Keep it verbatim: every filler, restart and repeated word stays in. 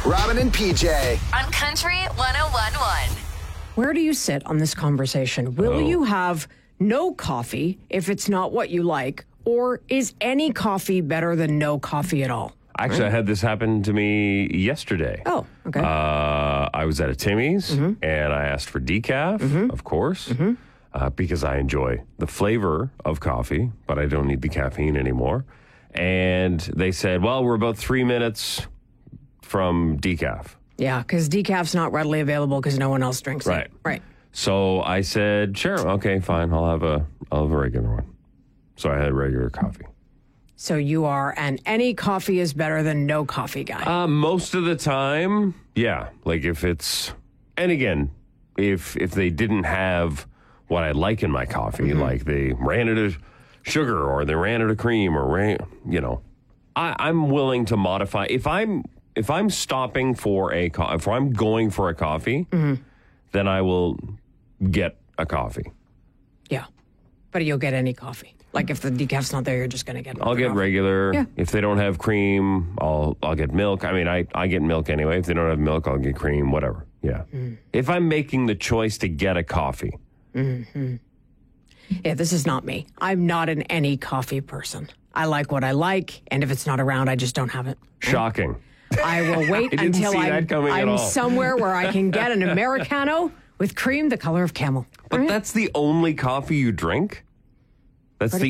Robin and P J. On Country one oh one point one. Where do you sit on this conversation? Will Oh. you have no coffee if it's not what you like? Or is any coffee better than no coffee at all? Actually, I had this happen to me yesterday. Oh, okay. Uh, I was at a Timmy's, and I asked for decaf, of course, uh, because I enjoy the flavor of coffee, but I don't need the caffeine anymore. And they said, well, we're about three minutes from decaf. Yeah, because decaf's not readily available because no one else drinks Right. it. Right. So I said, sure, okay, fine. I'll have a, I'll have a regular one. So I had regular coffee. So you are an any coffee is better than no coffee guy. Uh, most of the time, yeah. Like if it's, and again, if if they didn't have what I like in my coffee, like they ran out of sugar or they ran out of cream or ran, you know, I, I'm willing to modify. If I'm if I'm stopping for a co- if I'm going for a coffee, then I will get a coffee. Yeah. But you'll get any coffee. Like if the decaf's not there, you're just going to get I'll get coffee. regular. Yeah. If they don't have cream, I'll I'll get milk. I mean, I, I get milk anyway. If they don't have milk, I'll get cream, whatever. Yeah. Mm. If I'm making the choice to get a coffee. Mm-hmm. Yeah, this is not me. I'm not an any coffee person. I like what I like, and if it's not around, I just don't have it. Shocking. I will wait I didn't until see I'm, that coming at I'm all. somewhere where I can get an Americano with cream the color of camel. But that's the only coffee you drink? That's the